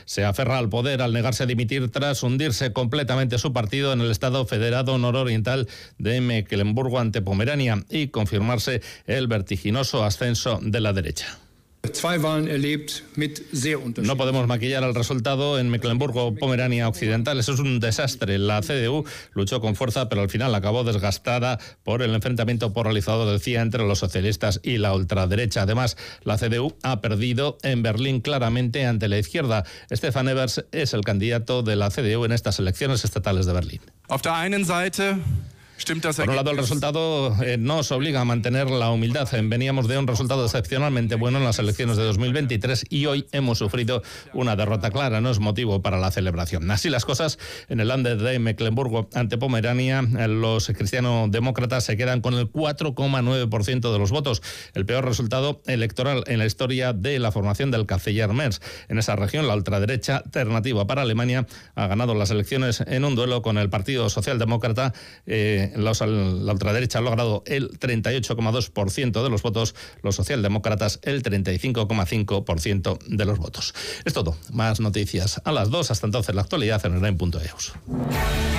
se aferra al poder al negarse a dimitir tras hundirse completamente su partido en el Estado federado nororiental de Mecklemburgo ante Pomerania y confirmarse el vertiginoso ascenso de la derecha. No podemos maquillar el resultado en Mecklemburgo-Pomerania Occidental. Eso es un desastre. La CDU luchó con fuerza, pero al final acabó desgastada por el enfrentamiento polarizado, decía, entre los socialistas y la ultraderecha. Además, la CDU ha perdido en Berlín claramente ante la izquierda. Stefan Evers es el candidato de la CDU en estas elecciones estatales de Berlín. Por un lado, el resultado nos obliga a mantener la humildad. Veníamos de un resultado excepcionalmente bueno en las elecciones de 2023 y hoy hemos sufrido una derrota clara. No es motivo para la celebración. Así las cosas, en el Länder de Mecklemburgo ante Pomerania, los cristiano-demócratas se quedan con el 4,9% de los votos, el peor resultado electoral en la historia de la formación del canciller Merz. En esa región, la ultraderecha Alternativa para Alemania ha ganado las elecciones en un duelo con el Partido Socialdemócrata. La ultraderecha ha logrado el 38,2% de los votos, los socialdemócratas el 35,5% de los votos. Es todo. Más noticias a las 2. Hasta entonces, la actualidad en REN.eus.